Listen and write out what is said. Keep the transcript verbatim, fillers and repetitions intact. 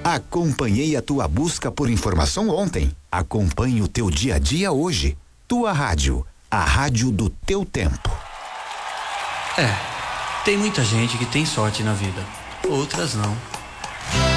Acompanhei a tua busca por informação ontem. Acompanhe o teu dia a dia hoje. Tua rádio, a rádio do teu tempo. É, tem muita gente que tem sorte na vida, outras não.